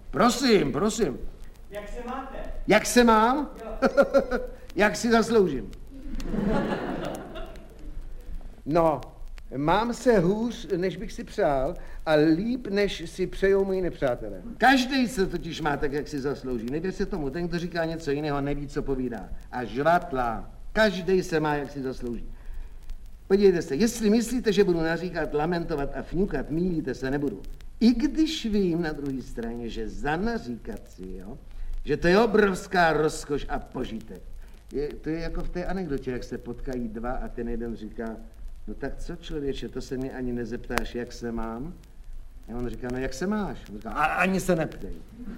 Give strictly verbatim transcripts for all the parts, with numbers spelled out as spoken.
Prosím, prosím. Jak se máte? Jak se mám? Jak si zasloužím? No, mám se hůř, než bych si přál, a líp, než si přejou moji nepřátelé. Každý se totiž má tak, jak si zaslouží. Nevěř se tomu, ten, kdo říká něco jiného, neví, co povídá. A žvatlá. Každý se má, jak si zaslouží. Podívejte se, jestli myslíte, že budu naříkat, lamentovat a fňukat, mýlíte se, nebudu. I když vím na druhé straně, že za naříkat si, jo, že to je obrovská rozkoš a požitek. Je, to je jako v té anekdotě, jak se potkají dva a ten jeden říká, no tak co, člověče, to se mě ani nezeptáš, jak se mám? A on říká, no jak se máš? On říká, a ani se neptej.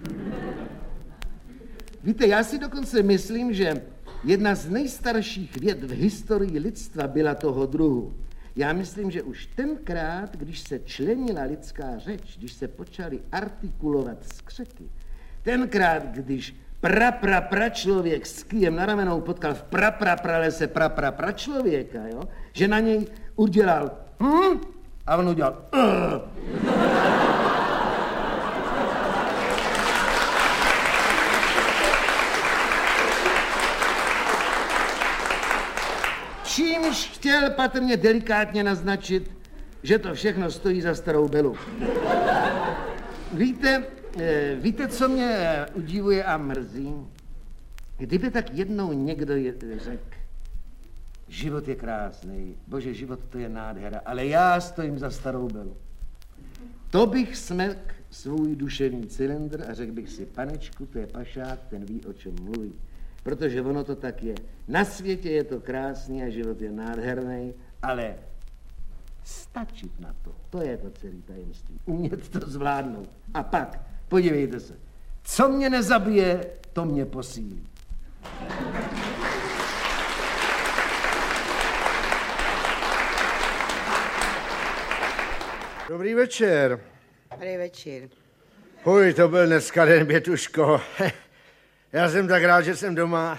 Víte, já si dokonce myslím, že jedna z nejstarších věd v historii lidstva byla toho druhu. Já myslím, že už tenkrát, když se členila lidská řeč, když se počaly artikulovat skřeky, tenkrát, když pra, pra, pra člověk s kýjem na ramenou potkal v pra, pra, pralese pra, pra, pra člověka, jo, že na něj udělal hm? A on udělal uh. Čímž chtěl patrně delikátně naznačit, že to všechno stojí za starou belu. Víte, víte, co mě udivuje a mrzí? Kdyby tak jednou někdo řekl, život je krásný, bože, život to je nádhera, ale já stojím za starou belu. To bych smekl svůj duševní cylindr a řekl bych si, panečku, to je pašák, ten ví, o čem mluví. Protože ono to tak je. Na světě je to krásný a život je nádherný, ale stačit na to, to je to celé tajemství. Umět to zvládnout. A pak, podívejte se, co mě nezabije, to mě posílí. Dobrý večer. Dobrý večer. Huj, to byl dneska den, Bětuško. Já jsem tak rád, že jsem doma.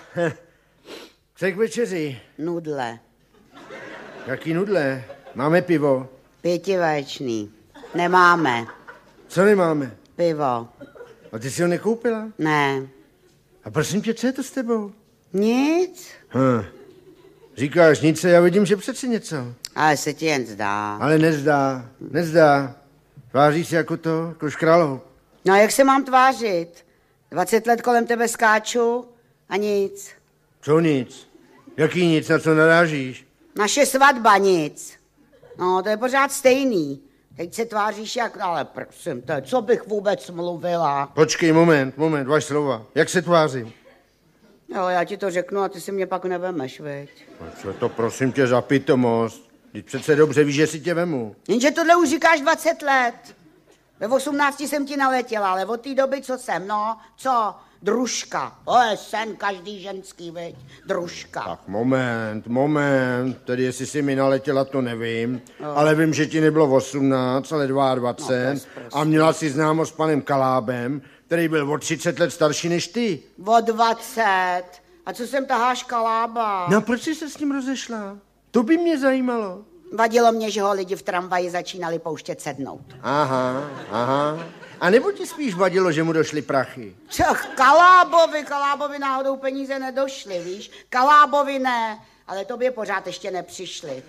Co k večeři? Nudle. Jaký nudle? Máme pivo. Pětivaječný. Nemáme. Co nemáme? Pivo. A ty si ho nekoupila? Ne. A prosím tě, co je to s tebou? Nic. Hm. Říkáš nic, já vidím, že přeci něco. Ale se ti jen zdá. Ale nezdá, nezdá. Tváří se jako to, jako škraloup. No a jak se mám tvářit? Dvacet let kolem tebe skáču a nic. Co nic? Jaký nic, na co narážíš? Naše svatba nic. No, to je pořád stejný. Teď se tváříš jak, ale prosím tě, co bych vůbec mluvila? Počkej, moment, moment, vaš slova. Jak se tvářím? Jo, já ti to řeknu a ty si mě pak nevemeš, veď. No, co to prosím tě za pitomost? Teď přece dobře víš, že si tě vemu. Jenže tohle už říkáš dvacet let. Ve osmnácti jsem ti naletěla, ale od té doby, co jsem, no, co? Družka. To je sen každý ženský, veď. Družka. Tak moment, moment, tedy jestli si mi naletěla, to nevím, no. Ale vím, že ti nebylo osmnáct, ale dvacet dva no, a měla si známost s panem Kalábem, který byl o třicet let starší než ty. O dvacet. A co jsem taháš Kalába? No a proč jsi se s ním rozešla? To by mě zajímalo. Vadilo mě, že ho lidi v tramvaji začínali pouštět sednout. Aha, aha. A nebo ti spíš vadilo, že mu došly prachy? Čach, Kalábovi, Kalábovi náhodou peníze nedošly, víš? Kalábovi ne, ale tobě pořád ještě nepřišly.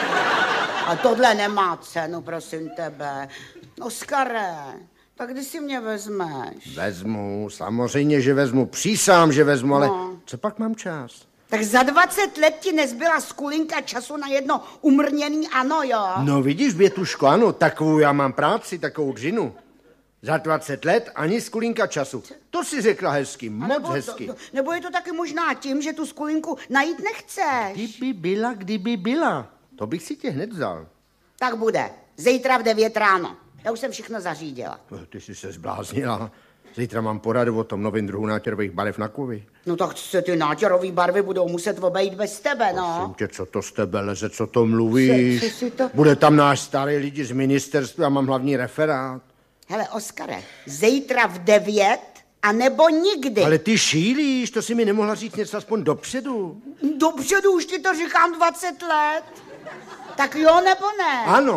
A tohle nemá cenu, prosím tebe. Oskare, tak kdy si mě vezmeš? Vezmu, samozřejmě, že vezmu. Přísám, že vezmu, ale no. Co pak mám čas? Tak za dvacet let ti nezbyla skulinka času na jedno umrněný ano, jo? No vidíš, Bětuško, ano, takovou já mám práci, takovou dřinu. Za dvacet let ani skulinka času. To si řekla hezky, moc nebo, hezky. To, nebo je to taky možná tím, že tu skulinku najít nechceš? Kdyby byla, kdyby byla. To bych si tě hned vzal. Tak bude. Zítra v devět ráno. Já už jsem všechno zařídila. Ty jsi se zbláznila. Zítra mám poradu o tom novým druhu nátěrových barev na kovy. No tak se ty nátěrový barvy budou muset obejít bez tebe, no. Prosím tě, co to z tebe leze, co to mluvíš? Si to... Bude tam náš starý lidi z ministerstva, mám hlavní referát. Hele, Oskare, zítra v devět a nebo nikdy. Ale ty šílíš, to si mi nemohla říct něco aspoň dopředu. Dopředu už ti to říkám dvacet let. Tak jo nebo ne? Ano,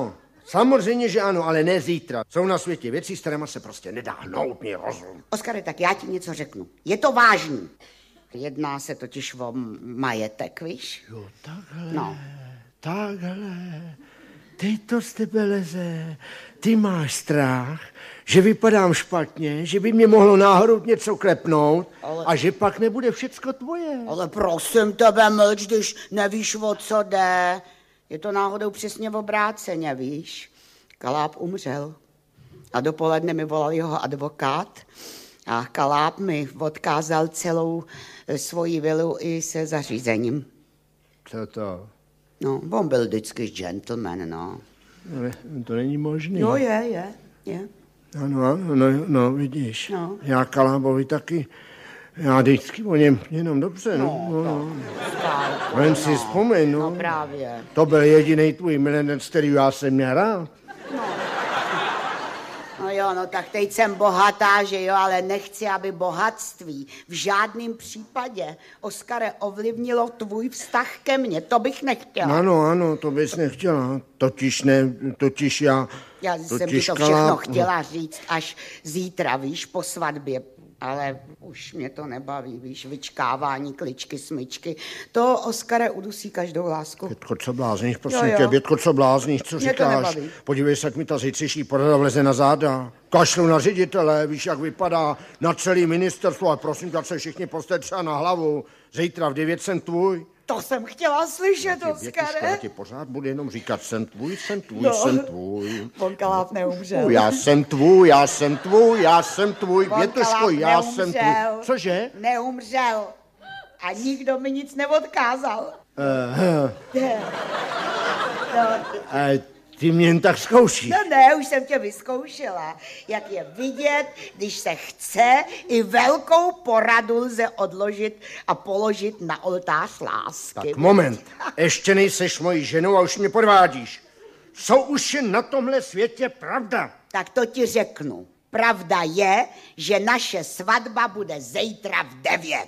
Samozřejmě, že ano, ale ne zítra. Jsou na světě věci, s kterými se prostě nedá hnout mi rozum. Oskare, tak já ti něco řeknu. Je to vážný. Jedná se totiž o majetek, víš? Jo, takhle, no. takhle. Teď to z tebe leze. Ty máš strach, že vypadám špatně, že by mě mohlo náhodou něco klepnout ale... a že pak nebude všecko tvoje. Ale prosím tebe, mlč, když nevíš, o co jde. Je to náhodou přesně v obráceně, víš? Kaláb umřel a dopoledne mi volal jeho advokát a Kaláb mi odkázal celou svoji vilu i se zařízením. Co to? No, on byl vždycky gentleman, no. Ale to není možné. No je, je, je. Ano, ano, no, no vidíš. No. Já Kalábovi taky, já vždycky o něm jenom dobře, no. No, no, no. Stárku, Jen no. si vzpomeň, no. No právě. To byl jedinej tvůj milenec, který já jsem měl rád. No. No jo, no tak teď jsem bohatá, že jo, ale nechci, aby bohatství v žádném případě, Oskare, ovlivnilo tvůj vztah ke mně. To bych nechtěla. Ano, ano, to bys nechtěla. Totiž ne, totiž já... Já totiž jsem ti to všechno Kaláb... chtěla říct až zítra, víš, po svatbě. Ale už mě to nebaví, víš, vyčkávání, kličky, smyčky. To, Oskare, udusí každou lásku. Bětko, co blázníš, prosím jo, jo. tě, Bětko, co blázníš, co Mě říkáš? Podívej se, jak mi ta zítřejší porada vleze na záda. Kašlu na ředitele, víš, jak vypadá na celý ministerstvo, ale prosím tě, se všichni postaví třeba na hlavu. Zítra v devět jsem tvůj. To jsem chtěla slyšet, Oskare. Já ti pořád budu jenom říkat, jsem tvůj, jsem tvůj, no, jsem tvůj. On Kaláb neumřel. Já jsem tvůj, já jsem tvůj, já jsem tvůj, Bětuško, já jsem tvůj. Cože? Neumřel. A nikdo mi nic neodkázal. Uh, no. uh, ty mě jen tak zkoušíš. No ne, už jsem tě vyzkoušela. Jak je vidět, když se chce, i velkou poradu lze odložit a položit na oltář lásky. Tak moment, ještě nejseš mojí ženou a už mě podvádíš. Co už je na tomhle světě pravda? Tak to ti řeknu. Pravda je, že naše svatba bude zítra v devět.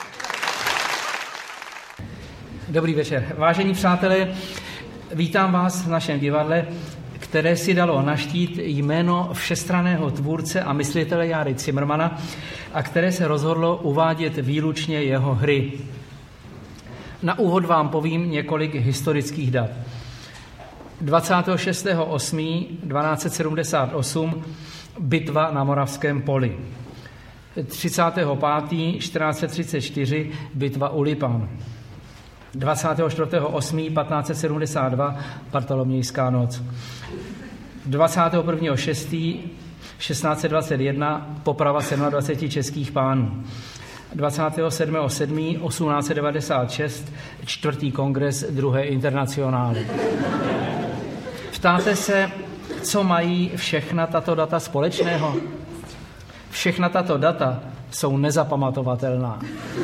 Dobrý večer. Vážení přátelé, vítám vás v našem divadle, které si dalo na štít jméno všestranného tvůrce a myslitele Járy Cimrmana a které se rozhodlo uvádět výlučně jeho hry. Na úvod vám povím několik historických dat. dvacátého šestého osmého dvanáct set sedmdesát osm bitva na Moravském poli. třicátého pátého čtrnáct set třicet čtyři bitva u Lipan. dvacátého čtvrtého osmého patnáct set sedmdesát dva Bartolomějská noc. dvacátého prvního šestého šestnáct set dvacet jedna poprava dvaceti sedmi českých pánů. dvacátého sedmého sedmého osmnáct set devadesát šest čtvrtý kongres druhé internacionály. Ptáte se, co mají všechna tato data společného? Všechna tato data jsou nezapamatovatelná.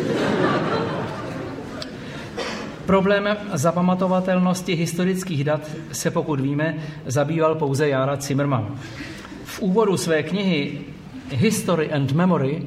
Problémem zapamatovatelnosti historických dat se, pokud víme, zabýval pouze Jára Cimrman. V úvodu své knihy History and Memory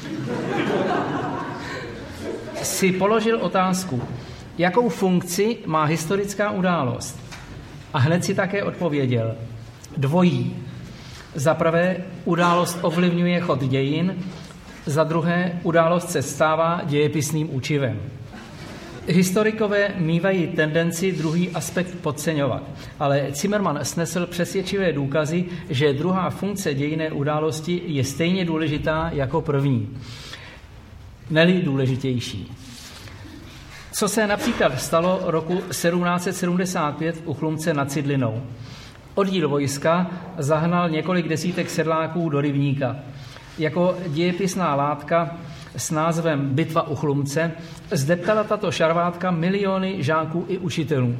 si položil otázku, jakou funkci má historická událost. A hned si také odpověděl. Dvojí. Za prvé, událost ovlivňuje chod dějin, za druhé, událost se stává dějepisným učivem. Historikové mívají tendenci druhý aspekt podceňovat, ale Cimrman snesl přesvědčivé důkazy, že druhá funkce dějinné události je stejně důležitá jako první. Ne-li důležitější. Co se například stalo roku sedmnáct set sedmdesát pět u Chlumce nad Cidlinou? Oddíl vojska zahnal několik desítek sedláků do rybníka. Jako dějepisná látka s názvem Bitva u Chlumce zdeptala tato šarvátka miliony žáků i učitelů.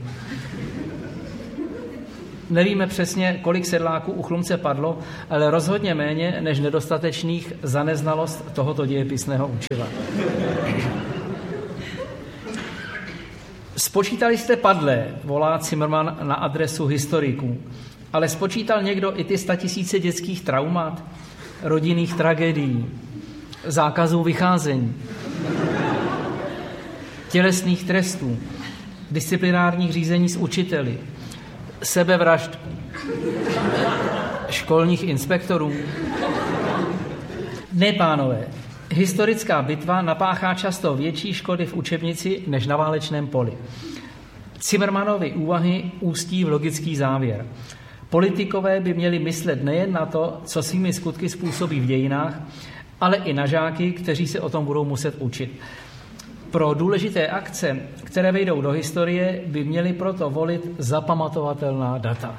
Nevíme přesně, kolik sedláků u Chlumce padlo, ale rozhodně méně než nedostatečných za neznalost tohoto dějepisného učiva. Spočítali jste padlé, volá Cimrman na adresu historiků, ale spočítal někdo i ty statisíce dětských traumat, rodinných tragédií, zákazů vycházení, tělesných trestů, disciplinárních řízení s učiteli, sebevražd školních inspektorů. Ne, pánové, historická bitva napáchá často větší škody v učebnici než na válečném poli. Zimmermannovy úvahy ústí v logický závěr. Politikové by měli myslet nejen na to, co svými skutky způsobí v dějinách, ale i na žáky, kteří se o tom budou muset učit. Pro důležité akce, které vejdou do historie, by měli proto volit zapamatovatelná data.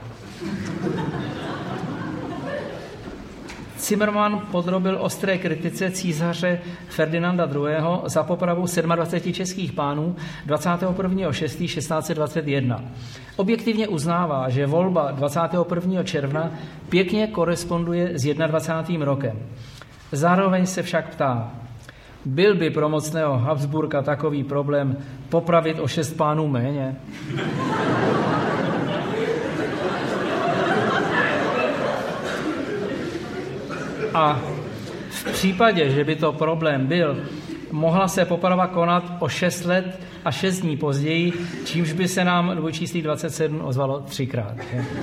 Zimmermann podrobil ostré kritice císaře Ferdinanda druhého. za popravu dvaceti sedmi českých pánů dvacátého prvního šestého šestnáct set dvacet jedna. Objektivně uznává, že volba dvacátého prvního června pěkně koresponduje s dvacátým prvním rokem. Zároveň se však ptá, byl by pro mocného Habsburka takový problém popravit o šest pánů méně? A v případě, že by to problém byl, mohla se poprava konat o šest let a šest dní později, čímž by se nám dvojčíslí dvacet sedm ozvalo třikrát.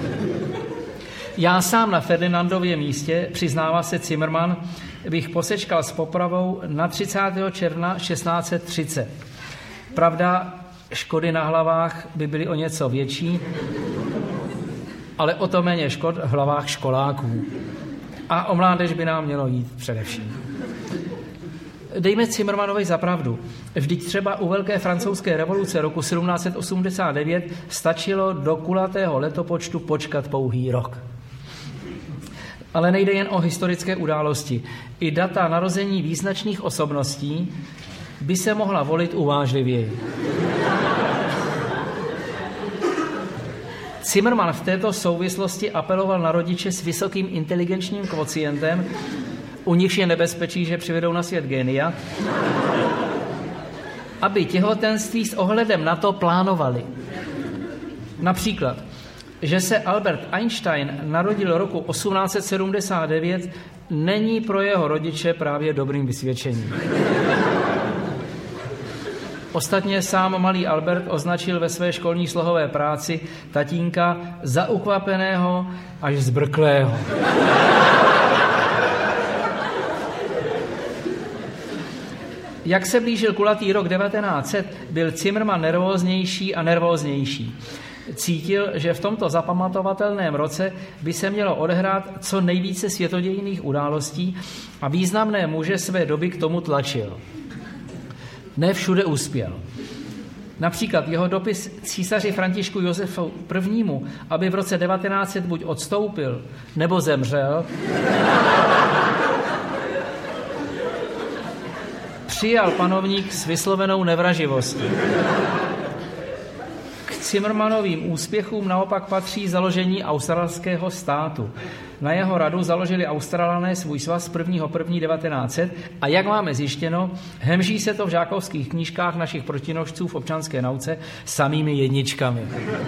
Já sám na Ferdinandově místě, přiznává se Zimmermann, bych posečkal s popravou na třicátého června šestnáct set třicet. Pravda, škody na hlavách by byly o něco větší, ale o to méně škod v hlavách školáků. A o mládež by nám mělo jít především. Dejme Zimmermannovi za pravdu. Vždyť třeba u Velké francouzské revoluce roku sedmnáct set osmdesát devět stačilo do kulatého letopočtu počkat pouhý rok. Ale nejde jen o historické události. I data narození význačných osobností by se mohla volit uvážlivěji. Zimmermann v této souvislosti apeloval na rodiče s vysokým inteligenčním kvocientem, u nichž je nebezpečí, že přivedou na svět génia, aby těhotenství s ohledem na to plánovali. Například, že se Albert Einstein narodil roku osmnáct set sedmdesát devět, není pro jeho rodiče právě dobrým vysvědčením. Ostatně sám malý Albert označil ve své školní slohové práci tatínka za ukvapeného až zbrklého. Jak se blížil kulatý rok devatenáct set, byl Zimmermann nervóznější a nervóznější. Cítil, že v tomto zapamatovatelném roce by se mělo odehrát co nejvíce světodějných událostí a významné muže své doby k tomu tlačil. Ne všude uspěl. Například jeho dopis císaři Františku Josefu prvnímu, aby v roce devatenáct set buď odstoupil, nebo zemřel, přijal panovník s vyslovenou nevraživostí. K Zimmermannovým úspěchům naopak patří založení australského státu. Na jeho radu založili Australané svůj svaz prvního prvního devatenáct set a jak máme zjištěno, hemží se to v žákovských knížkách našich protinožců v občanské nauce samými jedničkami.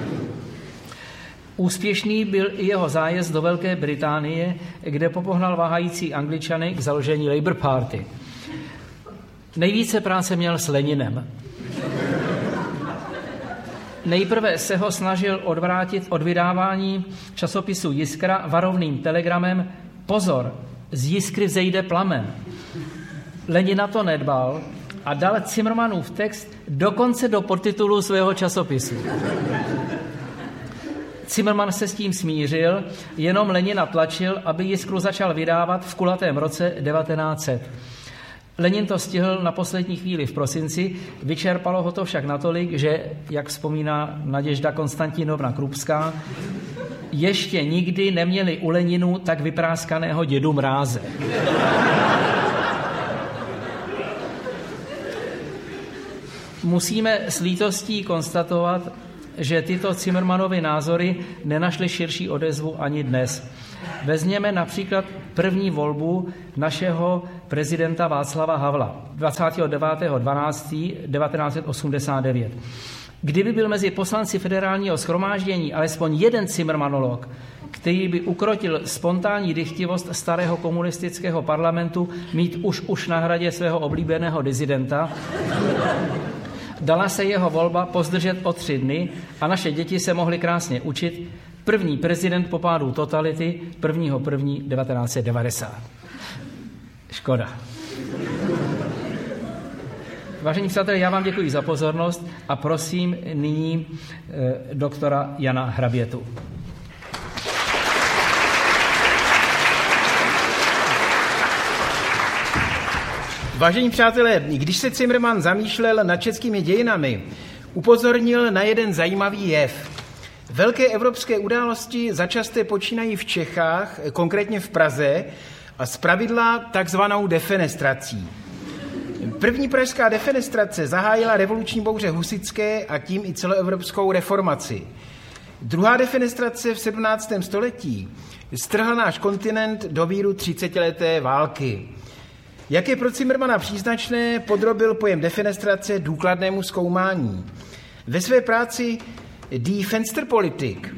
Úspěšný byl i jeho zájezd do Velké Británie, kde popohnal váhající Angličany k založení Labour Party. Nejvíce práce měl s Leninem. Nejprve se ho snažil odvrátit od vydávání časopisu Jiskra varovným telegramem pozor, z Jiskry vzejde plamen. Lenin na to nedbal a dal Zimmermannův text dokonce do podtitulu svého časopisu. Zimmermann se s tím smířil, jenom Lenina tlačil, aby Jiskru začal vydávat v kulatém roce devatenáct set. Lenin to stihl na poslední chvíli v prosinci, vyčerpalo ho to však natolik, že, jak vzpomíná Naděžda Konstantinovna Krupská, ještě nikdy neměli u Leninu tak vypráskaného dědu Mráze. Musíme s lítostí konstatovat, že tyto Zimmermannovy názory nenašly širší odezvu ani dnes. Vezměme například první volbu našeho prezidenta Václava Havla dvacátého devátého dvanáctého devatenáct set osmdesát devět. Kdyby byl mezi poslanci federálního shromáždění alespoň jeden Zimmermannolog, který by ukrotil spontánní dychtivost starého komunistického parlamentu mít už už na hradě svého oblíbeného dizidenta, dala se jeho volba pozdržet o tři dny a naše děti se mohly krásně učit, První prezident po pádu totality prvního prvního devatenáct set devadesát. Škoda. Vážení přátelé, já vám děkuji za pozornost a prosím nyní eh, doktora Jana Hrabětu. Vážení přátelé, když se Zimmermann zamýšlel nad českými dějinami, upozornil na jeden zajímavý jev. Velké evropské události začasté počínají v Čechách, konkrétně v Praze, a zpravidla takzvanou defenestrací. První pražská defenestrace zahájila revoluční bouře husitské a tím i celoevropskou reformaci. Druhá defenestrace v sedmnáctém století strhla náš kontinent do víru třicetileté války. Jak je pro Zimmermanna příznačné, podrobil pojem defenestrace důkladnému zkoumání. Ve své práci Die Fensterpolitik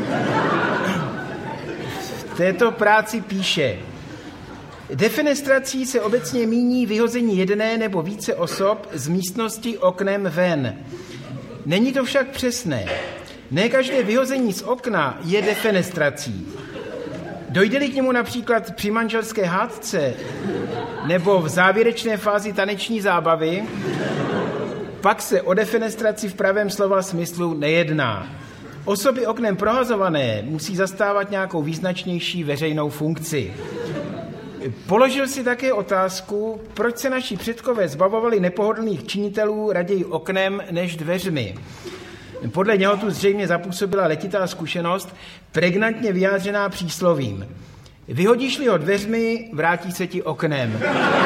v této práci píše: defenestrací se obecně míní vyhození jedné nebo více osob z místnosti oknem ven. Není to však přesné. Ne každé vyhození z okna je defenestrací. Dojde-li k němu například při manželské hádce nebo v závěrečné fázi taneční zábavy, pak se o defenestraci v pravém slova smyslu nejedná. Osoby oknem prohazované musí zastávat nějakou význačnější veřejnou funkci. Položil si také otázku, proč se naši předkové zbavovali nepohodlných činitelů raději oknem než dveřmi. Podle něho tu zřejmě zapůsobila letitá zkušenost, pregnantně vyjádřená příslovím: vyhodíš-li ho dveřmi, vrátí se ti oknem.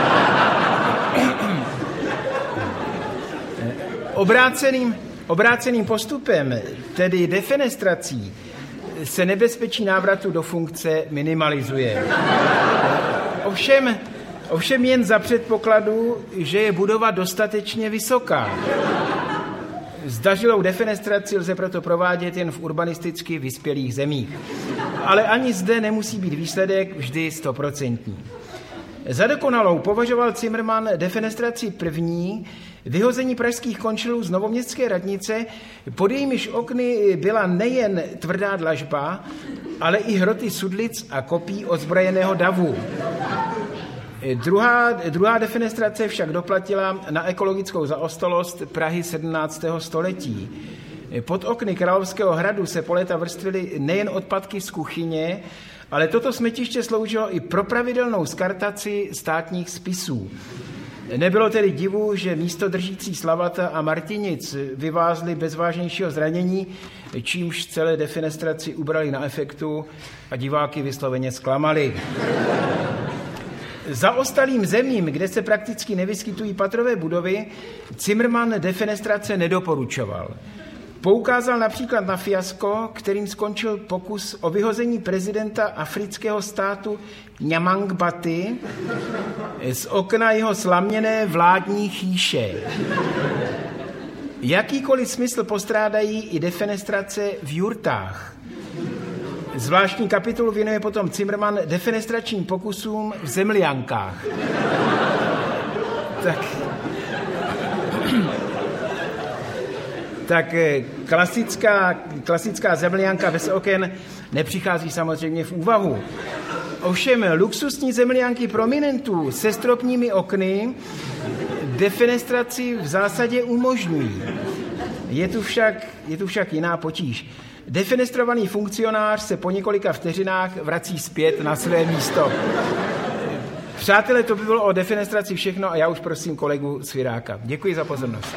Obráceným, obráceným postupem, tedy defenestrací, se nebezpečí návratu do funkce minimalizuje. Ovšem, ovšem jen za předpokladu, že je budova dostatečně vysoká. Zdařilou defenestraci lze proto provádět jen v urbanisticky vyspělých zemích. Ale ani zde nemusí být výsledek vždy stoprocentní. Za dokonalou považoval Zimmermann defenestraci první, vyhození pražských končelů z novoměstské radnice, pod jejímiž okny byla nejen tvrdá dlažba, ale i hroty sudlic a kopí ozbrojeného davu. Druhá, druhá defenestrace však doplatila na ekologickou zaostalost Prahy sedmnáctého století. Pod okny Královského hradu se po léta vrstvily nejen odpadky z kuchyně, ale toto smetiště sloužilo i pro pravidelnou skartaci státních spisů. Nebylo tedy divu, že místo držící Slavata a Martinic vyvázli bez vážnějšího zranění, čímž celé defenestraci ubrali na efektu a diváky vysloveně zklamali. Zaostalým zemím, kde se prakticky nevyskytují patrové budovy, Zimmermann defenestrace nedoporučoval. Poukázal například na fiasko, kterým skončil pokus o vyhození prezidenta afrického státu Nyamangbaty z okna jeho slaměné vládní chýše. Jakýkoliv smysl postrádají i defenestrace v jurtách. Zvláštní kapitolu věnuje potom Zimmermann defenestračním pokusům v zemljankách. Tak, tak klasická, klasická zemljanka bez oken nepřichází samozřejmě v úvahu. Ovšem luxusní zemljanky prominentů se stropními okny defenestraci v zásadě umožňují. Je tu však, je tu však jiná potíž. Defenestrovaný funkcionář se po několika vteřinách vrací zpět na své místo. Přátelé, to by bylo o defenestraci všechno a já už prosím kolegu Sviráka. Děkuji za pozornost.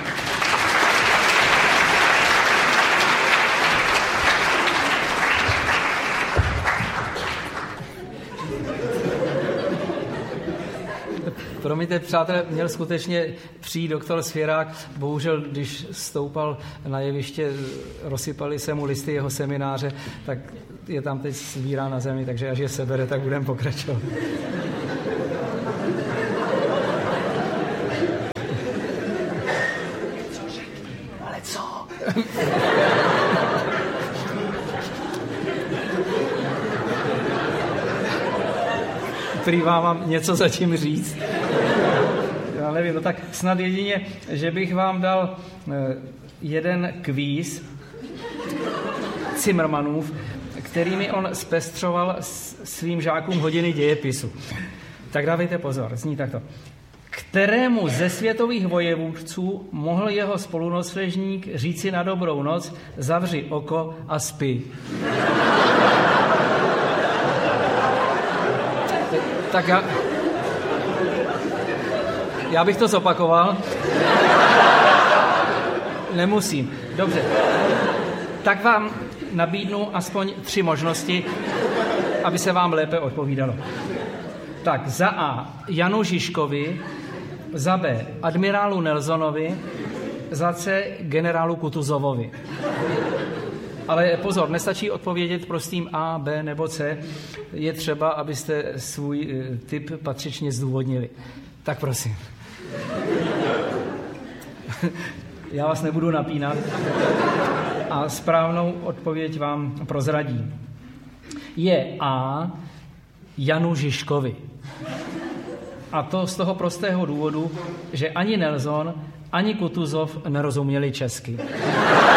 Promiňte, přátelé, měl skutečně přijít doktor Svěrák. Bohužel, když stoupal na jeviště, rozsypali se mu listy jeho semináře, tak je tam teď sbírá na zemi, takže až je sebere, tak budeme pokračovat. Ale co? Prý vám mám něco zatím říct. Já nevím, no tak snad jedině, že bych vám dal jeden kvíz Zimmermannův, kterými on zpestřoval svým žákům hodiny dějepisu. Tak dávejte pozor, zní takto. Kterému ze světových vojevůdců mohl jeho spolunosležník říci na dobrou noc, zavři oko a spí. Tak já, já bych to zopakoval. Nemusím. Dobře. Tak vám nabídnu aspoň tři možnosti, aby se vám lépe odpovídalo. Tak za A Janu Žižkovi, za B admirálu Nelsonovi, za C generálu Kutuzovovi. Ale pozor, nestačí odpovědět prostým A, B nebo C. Je třeba, abyste svůj tip patřičně zdůvodnili. Tak prosím. Já vás nebudu napínat a správnou odpověď vám prozradím. Je A Janu Žižkovi. A to z toho prostého důvodu, že ani Nelson, ani Kutuzov nerozuměli česky.